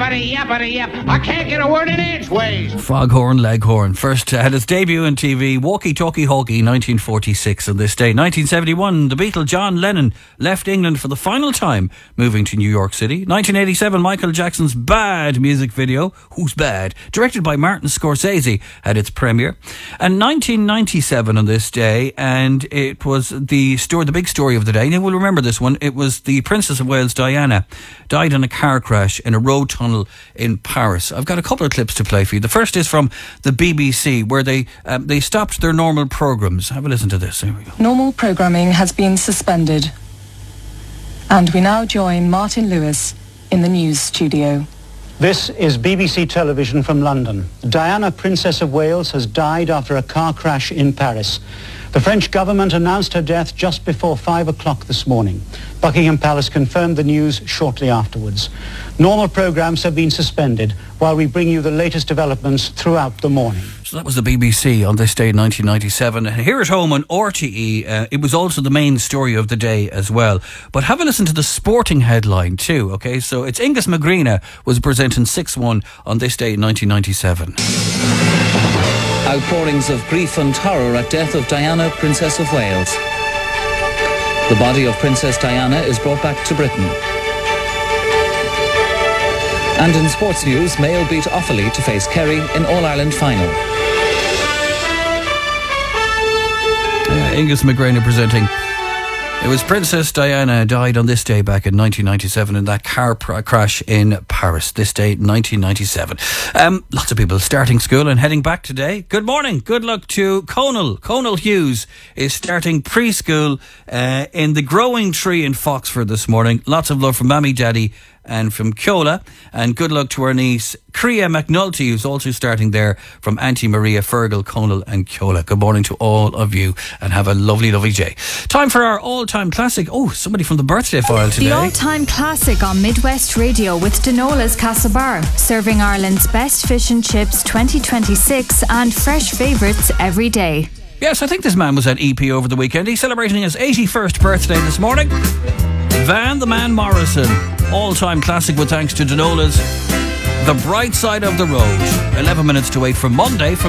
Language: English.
Yappity, yappity, yap. I can't get a word in edgeways. Foghorn Leghorn first had its debut on TV, Walkie Talkie Hawkie, 1946 on this day. 1971, the Beatle John Lennon left England for the final time, moving to New York City. 1987, Michael Jackson's Bad music video, Who's Bad?, directed by Martin Scorsese, had its premiere. And 1997 on this day, and it was the big story of the day. You will remember this one. It was the Princess of Wales, Diana, died in a car crash in a road tunnel in Paris. I've got a couple of clips to play for you. The first is from the BBC, where they stopped their normal programmes. Have a listen to this. Here we go. Normal programming has been suspended. And we now join Martin Lewis in the news studio. This is BBC Television from London. Diana, Princess of Wales, has died after a car crash in Paris. The French government announced her death just before 5 o'clock this morning. Buckingham Palace confirmed the news shortly afterwards. Normal programmes have been suspended while we bring you the latest developments throughout the morning. So that was the BBC on this day in 1997. And here at home on RTE, it was also the main story of the day as well. But have a listen to the sporting headline too, okay? So it's Ingus McGreena was presenting 6-1 on this day in 1997. Outpourings of grief and horror at death of Diana, Princess of Wales. The body of Princess Diana is brought back to Britain. And in sports news, Mayo beat Offaly to face Kerry in All-Ireland final. Ingus McGreena presenting. It was Princess Diana died on this day back in 1997 in that car crash in Paris. This day, 1997. Lots of people starting school and heading back today. Good morning. Good luck to Conal. Conal Hughes is starting preschool in the Growing Tree in Foxford this morning. Lots of love from Mammy, Daddy and from Ceola. And good luck to our niece, Crea McNulty, who's also starting there from Auntie Maria, Fergal, Conal and Ceola. Good morning to all of you and have a lovely, lovely day. Time for our all-time classic. Oh, somebody from the birthday file today. The all-time classic on Midwest Radio with Dinola's Castlebar, serving Ireland's best fish and chips 2026 and fresh favourites every day. Yes, I think this man was at EP over the weekend. He's celebrating his 81st birthday this morning. Van the Man Morrison, all-time classic with thanks to Dinola's The Bright Side of the Road. 11 minutes to 8 for Monday.